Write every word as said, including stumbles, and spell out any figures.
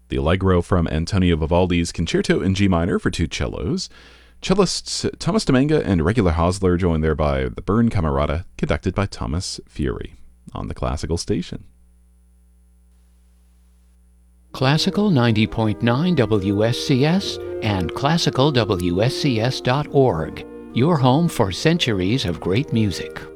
The Allegro from Antonio Vivaldi's Concerto in G minor for two cellos. Cellists Thomas Dominga and Regular Hosler joined there by the Bern Camerata, conducted by Thomas Fury, on the Classical Station. Classical ninety point nine W S C S and classical W S C S dot org, your home for centuries of great music.